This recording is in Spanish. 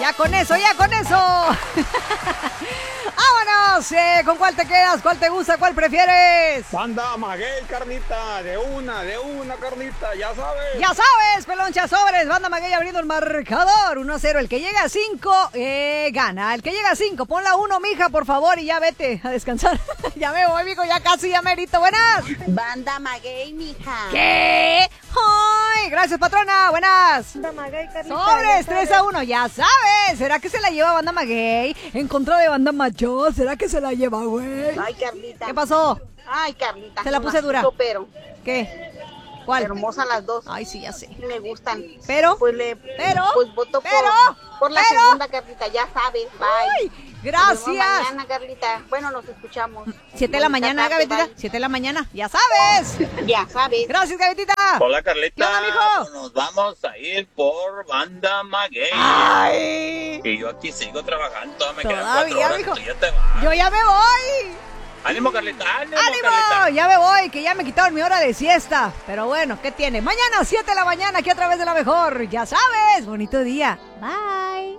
Ya con eso, ya con eso. ¡Vámonos! ¿Con cuál te quedas? ¿Cuál te gusta? ¿Cuál prefieres? Banda Maguey, carnita, de una, carnita, ya sabes. Ya sabes, peloncha sobres. Banda Maguey abriendo el marcador. 1-0. El que llega a 5 gana. El que llega a 5, ponla 1, mija, por favor, y ya vete a descansar. Ya me voy, mijo, ya casi, ya merito. Buenas. Banda Maguey, mija. ¿Qué? ¡Ay! Gracias, patrona. Buenas. Banda Maguey, carnita. Sobres, 3-1, ya sabes. ¿Será que se la lleva Banda Maguey en contra de Banda Mayor? ¿Será que se la lleva, güey? Ay, Carlita. ¿Qué pasó? Ay, Carlita. Se la puse dura. Pero ¿Qué? ¿Cuál? hermosas las dos. Ay, sí, ya sé. Me gustan. Pero, Pues pues voto por la segunda, Carlita. Ya sabes. Bye. Ay, gracias. Nos vemos mañana, Carlita. Bueno, nos escuchamos. 7 de la mañana, Gavetita. 7 de la mañana, ya sabes. Ya sabes. Gracias, Gavetita. Hola, Carlita. ¿Qué onda, mijo? Nos vamos a ir por Banda Maguey. Ay. Y yo aquí sigo trabajando. Me quedan Todavía, 4 horas. mijo. Tú ya te vas. Yo ya me voy. Ánimo, Carlita. Ánimo, ¡Ánimo! Carlita. Ya me voy, que ya me quitaron mi hora de siesta. Pero bueno, ¿qué tiene? Mañana 7 de la mañana aquí a través de La Mejor. Ya sabes, bonito día. Bye.